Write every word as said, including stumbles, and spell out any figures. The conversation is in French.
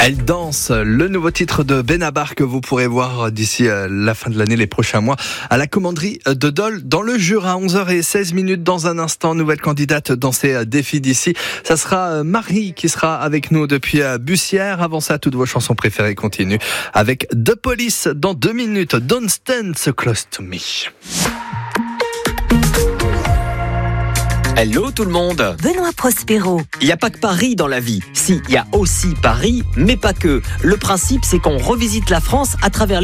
Elle danse, le nouveau titre de Benabar que vous pourrez voir d'ici la fin de l'année, les prochains mois, à la commanderie de Dole dans le Jura. onze heures seize dans un instant, nouvelle candidate dans ces défis d'ici. Ça sera Marie qui sera avec nous depuis Bussière. Avant ça, toutes vos chansons préférées continuent avec The Police dans deux minutes. Don't stand so close to me. Hello tout le monde. Benoît Prospero. Il n'y a pas que Paris dans la vie. Si, il y a aussi Paris, mais pas que. Le principe, c'est qu'on revisite la France à travers